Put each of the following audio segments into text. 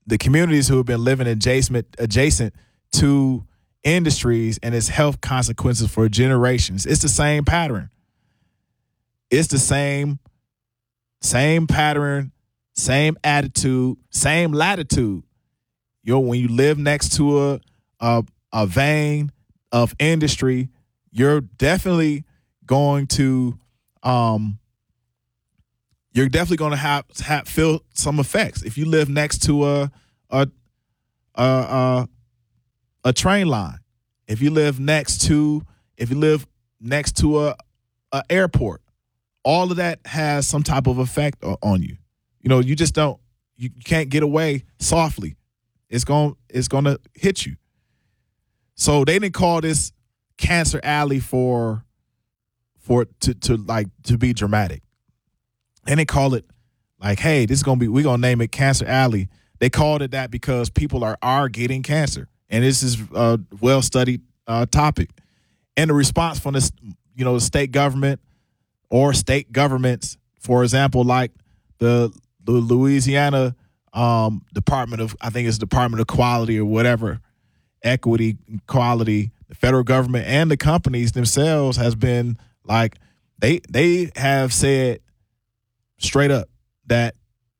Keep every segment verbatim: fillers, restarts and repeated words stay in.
the communities who have been living adjacent adjacent to industries and its health consequences for generations. It's the same pattern. It's the same, same pattern, same attitude, same latitude. You know, when you live next to a a, a vein of industry, you're definitely going to um you're definitely going to have, have feel some effects. If you live next to a a a a, a train line, if you live next to if you live next to a, a airport, all of that has some type of effect on you. You know, you just don't you can't get away softly. It's going it's going to hit you. So they didn't call this Cancer Alley for for to to like to be dramatic. And they call it like, hey, this is gonna be we're gonna name it Cancer Alley. They called it that because people are are getting cancer, and this is a well studied uh, topic. And the response from this, you know, the state government or state governments, for example, like the the Louisiana um, Department of, I think it's Department of Quality or whatever, Equity, Quality, the federal government and the companies themselves has been like they they have said straight up that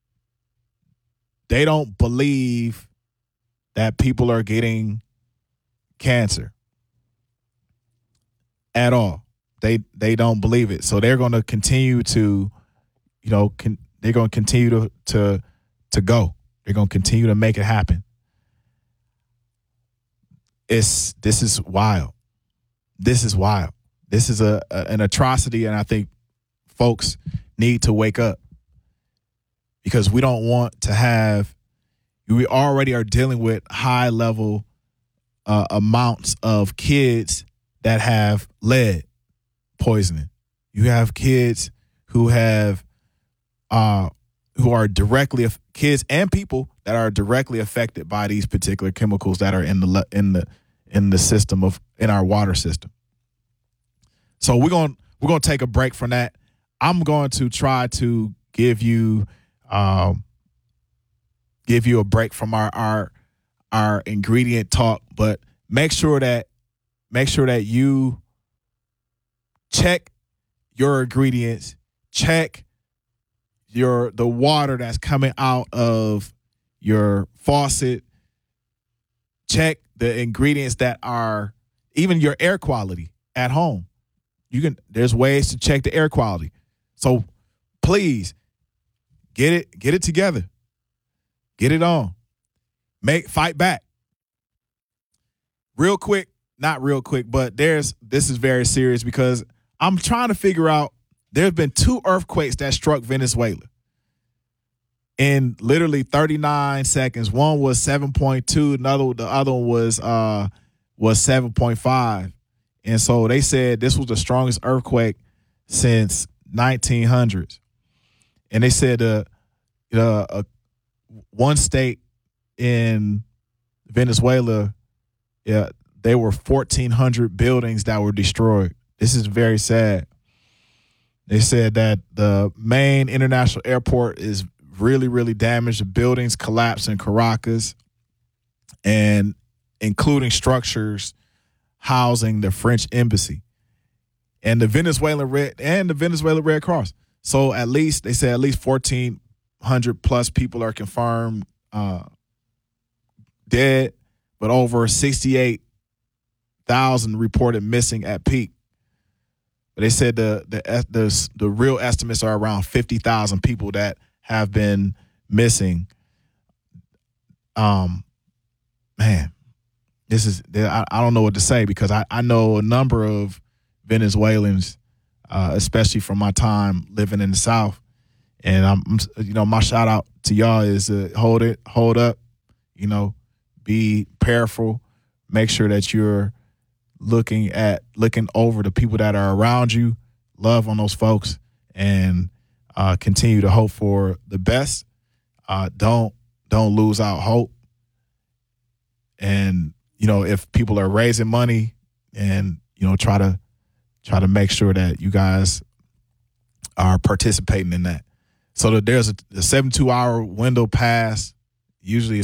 they don't believe that people are getting cancer at all. They they don't believe it. So they're going to continue to, you know, con, they're going to continue to to to go. They're going to continue to make it happen. It's this is wild. This is wild. This is a, a an atrocity, and I think folks need to wake up, because we don't want to have, we already are dealing with high level uh, amounts of kids that have lead poisoning. You have kids who have, uh, who are directly, kids and people that are directly affected by these particular chemicals that are in the, in the, in the system of, in our water system. So we're going, we're going to take a break from that. I'm going to try to give you um, give you a break from our, our our ingredient talk, but make sure that make sure that you check your ingredients, check your the water that's coming out of your faucet, check the ingredients that are even your air quality at home. You can there's ways to check the air quality. So please get it, get it together. Get it on. Make fight back. Real quick, not real quick, but there's this is very serious because I'm trying to figure out, there's been two earthquakes that struck Venezuela in literally thirty-nine seconds. One was seven point two, another the other one was uh was seven point five. And so they said this was the strongest earthquake since nineteen hundreds. And they said uh, uh, uh, one state in Venezuela, yeah, there were fourteen hundred buildings that were destroyed. This is very sad. They said that the main international airport is really, really damaged. The buildings collapsed in Caracas, and including structures housing the French embassy and the Venezuelan Red and the Venezuelan Red Cross. So at least they say at least fourteen hundred plus people are confirmed uh, dead, but over sixty-eight thousand reported missing at peak. But they said the the the, the real estimates are around fifty thousand people that have been missing. Um, man, this is I, I don't know what to say, because I, I know a number of Venezuelans, uh, especially from my time living in the South, and I'm you know my shout out to y'all is uh, hold it, hold up, you know, be careful, make sure that you're looking at looking over the people that are around you, love on those folks, and uh, continue to hope for the best. Uh, don't don't lose out hope. And you know, if people are raising money, and you know, try to try to make sure that you guys are participating in that. So that there's a, a seventy-two hour window pass. Usually